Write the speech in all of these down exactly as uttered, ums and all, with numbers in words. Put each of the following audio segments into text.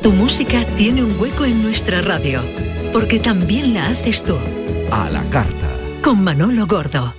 Tu música tiene un hueco en nuestra radio, porque también la haces tú. A la carta. Con Manolo Gordo.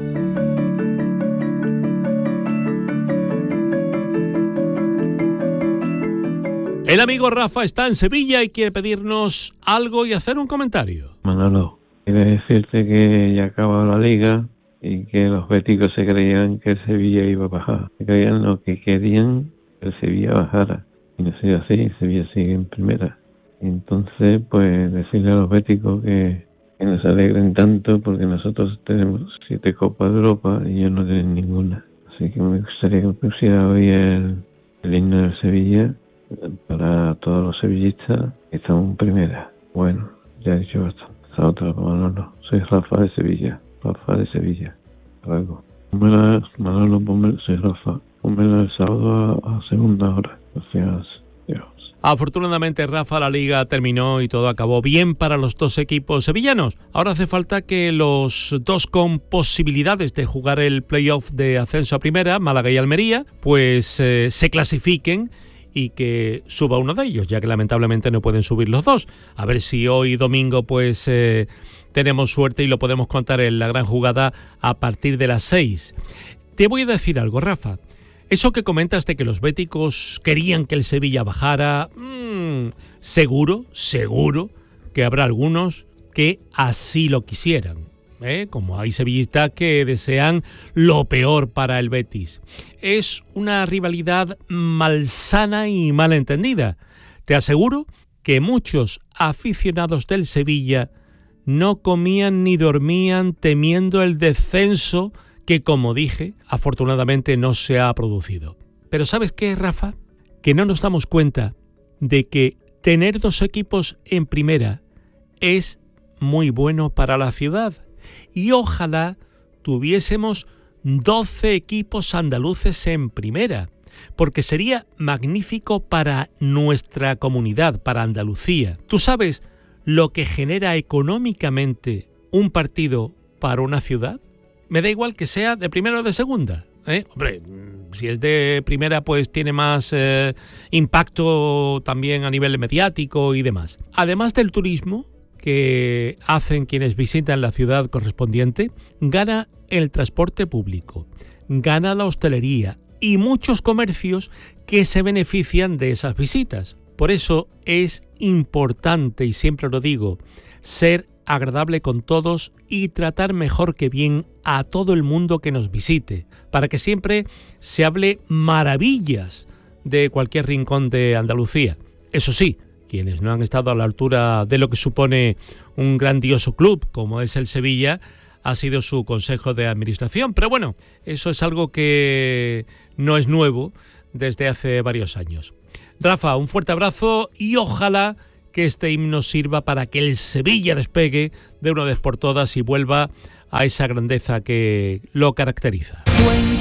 El amigo Rafa está en Sevilla y quiere pedirnos algo y hacer un comentario. Manolo, quiero decirte que ya acabó la liga y que los béticos se creían que el Sevilla iba a bajar. Se creían lo que querían que el Sevilla bajara. Y no sigue así, Sevilla sigue en primera. Entonces, pues decirle a los béticos que, que no se alegren tanto porque nosotros tenemos siete Copas de Europa y ellos no tienen ninguna. Así que me gustaría que pusiera hoy el, el himno del Sevilla para todos los sevillistas que están en primera. Bueno, ya he dicho bastante. Hasta otra, Manolo. Soy Rafa de Sevilla. Rafa de Sevilla. Luego. Pónmela, Manolo, pónmela, soy Rafa. Pónmela el sábado a, a segunda hora. Gracias. Dios. Afortunadamente, Rafa, la liga terminó y todo acabó bien para los dos equipos sevillanos. Ahora hace falta que los dos con posibilidades de jugar el playoff de ascenso a primera, Málaga y Almería, pues eh, se clasifiquen y que suba uno de ellos, ya que lamentablemente no pueden subir los dos. A ver si hoy domingo pues eh, tenemos suerte y lo podemos contar en la gran jugada a partir de las seis. Te voy a decir algo, Rafa. Eso que comentas de que los béticos querían que el Sevilla bajara, mmm, seguro, seguro que habrá algunos que así lo quisieran. ¿Eh? Como hay sevillistas que desean lo peor para el Betis. Es una rivalidad malsana y mal entendida. Te aseguro que muchos aficionados del Sevilla no comían ni dormían temiendo el descenso que, como dije, afortunadamente no se ha producido. Pero ¿sabes qué, Rafa? Que no nos damos cuenta de que tener dos equipos en primera es muy bueno para la ciudad. Y ojalá tuviésemos doce equipos andaluces en primera, porque sería magnífico para nuestra comunidad, para Andalucía. ¿Tú sabes lo que genera económicamente un partido para una ciudad? Me da igual que sea de primera o de segunda, ¿eh? Hombre, si es de primera pues tiene más eh, impacto también a nivel mediático y demás. Además del turismo que hacen quienes visitan la ciudad correspondiente, gana el transporte público, gana la hostelería y muchos comercios que se benefician de esas visitas. Por eso es importante, y siempre lo digo, ser agradable con todos y tratar mejor que bien a todo el mundo que nos visite, para que siempre se hable maravillas de cualquier rincón de Andalucía. Eso sí, quienes no han estado a la altura de lo que supone un grandioso club como es el Sevilla, ha sido su consejo de administración. Pero bueno, eso es algo que no es nuevo desde hace varios años. Rafa, un fuerte abrazo y ojalá que este himno sirva para que el Sevilla despegue de una vez por todas y vuelva a esa grandeza que lo caracteriza.